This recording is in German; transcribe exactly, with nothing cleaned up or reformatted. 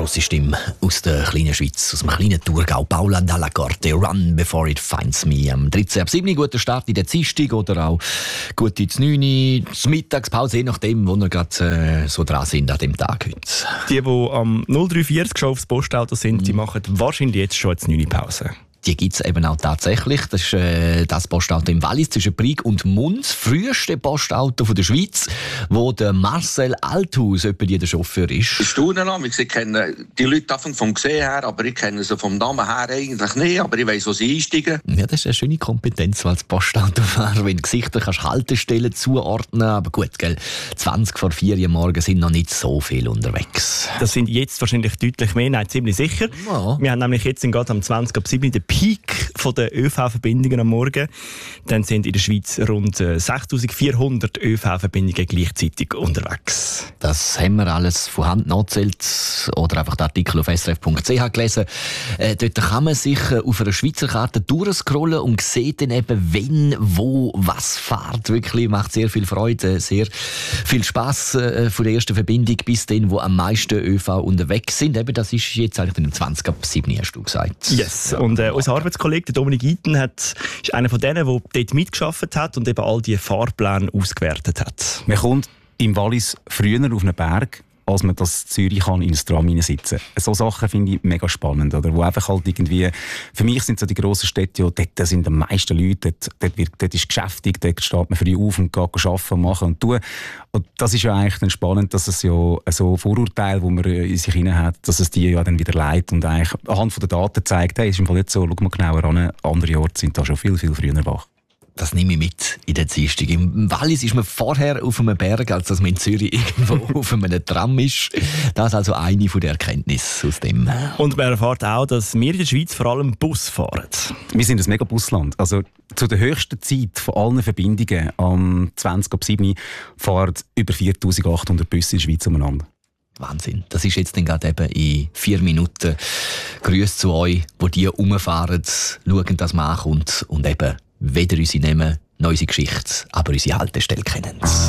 grosse Stimme aus der kleinen Schweiz, aus dem kleinen Thurgau. Paula Dalla Corte, Run Before It Finds Me. Am dreizehn ab sieben guter Start in der Dienstag oder auch gut ins neun Uhr, zur Mittagspause, je nachdem, wo wir gerade äh, so dran sind an dem Tag heute. Die, die am null drei vierzig schon aufs Postauto sind, mm. die machen wahrscheinlich jetzt schon eine neun Uhr Pause. Die gibt es eben auch tatsächlich. Das ist äh, das Postauto im Wallis zwischen Brig und Mons. Das früheste Postauto von der Schweiz, wo der Marcel Althaus etwa der Chauffeur ist. Ich staune noch, ich kenne die Leute davon vom Gesehen her, aber ich kenne sie vom Namen her eigentlich nicht, aber ich weiss, wo sie einsteigen. Ja, das ist eine schöne Kompetenz als Postautofahrer, wenn du Gesichter kannst Haltestellen zuordnen. Aber gut, gell, zwanzig vor vier Uhr morgen sind noch nicht so viel unterwegs. Das sind jetzt wahrscheinlich deutlich mehr, nein, ziemlich sicher. Ja. Wir haben nämlich jetzt gerade am zwanzig ab sieben den Peak von der ÖV-Verbindungen am Morgen. Dann sind in der Schweiz rund sechstausendvierhundert ÖV-Verbindungen gleichzeitig unterwegs. Das haben wir alles von Hand nachgezählt oder einfach den Artikel auf s r f punkt c h gelesen. Äh, dort kann man sich äh, auf einer Schweizer Karte durchscrollen und sieht dann eben, wenn, wo, was fährt. Wirklich macht sehr viel Freude, sehr viel Spass äh, von der ersten Verbindung bis dann, wo am meisten ÖV unterwegs sind. Eben, das ist jetzt eigentlich um zwanzig ab sieben, hast du gesagt. Yes, ja. Und äh, unser Arbeitskollege Dominik Iten hat, ist einer von denen, der dort mitgearbeitet hat und eben all die Fahrpläne ausgewertet hat. Man kommt im Wallis früher auf einen Berg, als man das in Zürich kann, in ein Tram hineinsitzen kann. So Sachen finde ich mega spannend. Oder? Wo einfach halt irgendwie, für mich sind so die grossen Städte, ja, dort sind die meisten Leute, dort, dort, wird, dort ist geschäftig, dort steht man früh auf und geht arbeiten und machen und tun. Und das ist ja eigentlich dann spannend, dass es ja so Vorurteile, die man in sich hinein hat, dass es die ja dann wieder leitet und eigentlich anhand von der Daten zeigt, hey, ist im Fall nicht so, schau mal genauer an, andere Orte sind da schon viel, viel früher wach. Das nehme ich mit in der Dienstag. Im Wallis ist man vorher auf einem Berg, als dass man in Zürich irgendwo auf einem Tram ist. Das ist also eine der Erkenntnisse aus dem. Und man erfährt auch, dass wir in der Schweiz vor allem Bus fahren. Wir sind ein mega Busland. Also zu der höchsten Zeit von allen Verbindungen am zwanzig ab sieben fahren über viertausendachthundert Busse in der Schweiz umeinander. Wahnsinn. Das ist jetzt dann gerade eben in vier Minuten. Grüße zu euch, die die rumfahren, schauen, dass man ankommt und eben weder unsere Namen noch unsere Geschichte, aber unsere Haltestelle kennen.